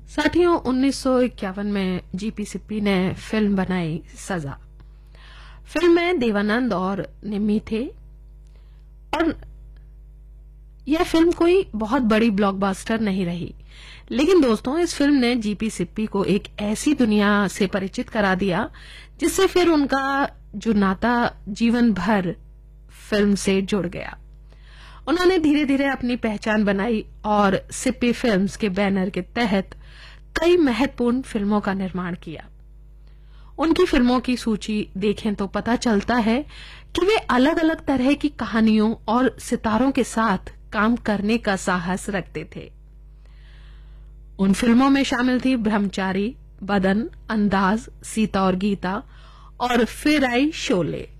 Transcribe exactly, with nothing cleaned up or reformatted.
साथियों, उन्नीस सौ इक्यावन में जीपी सिप्पी ने फिल्म बनाई सजा। फिल्म में देवानंद और निम्मी थे और यह फिल्म कोई बहुत बड़ी ब्लॉकबस्टर नहीं रही, लेकिन दोस्तों इस फिल्म ने जीपी सिप्पी को एक ऐसी दुनिया से परिचित करा दिया जिससे फिर उनका जो नाता जीवन भर फिल्म से जुड़ गया। उन्होंने धीरे धीरे अपनी पहचान बनाई और सिप्पी फिल्म्स के बैनर के तहत कई महत्वपूर्ण फिल्मों का निर्माण किया। उनकी फिल्मों की सूची देखें तो पता चलता है कि वे अलग अलग तरह की कहानियों और सितारों के साथ काम करने का साहस रखते थे। उन फिल्मों में शामिल थी ब्रह्मचारी, बदन, अंदाज, सीता और गीता और फिर आई शोले।